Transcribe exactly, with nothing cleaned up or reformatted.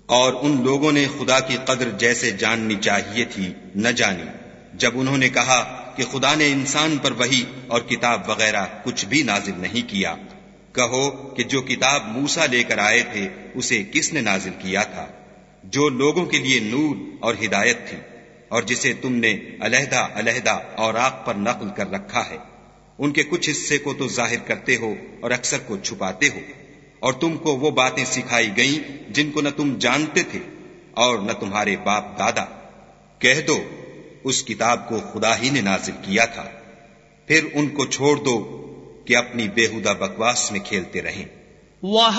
और उन लोगों ने खुदा की कद्र जैसे जाननी चाहिए थी न जानी, जब उन्होंने कहा कि खुदा ने इंसान पर वही और किताब वगैरह कुछ भी नाजिल नहीं किया। कहो कि जो किताब मूसा लेकर आए थे उसे किसने नाजिल किया था, जो लोगों के लिए नूर और हिदायत थी, और जिसे तुमने अलहदा अलहदा औराक पर नकल कर रखा है। उनके कुछ हिस्से को तो जाहिर करते हो और अक्सर को छुपाते हो, और तुमको वो बातें सिखाई गईं जिनको न तुम जानते थे और न तुम्हारे बाप दादा। कह दो उस किताब को खुदा ही ने नाजिल किया था। फिर उनको छोड़ दो कि अपनी बेहुदा बकवास में खेलते रहें।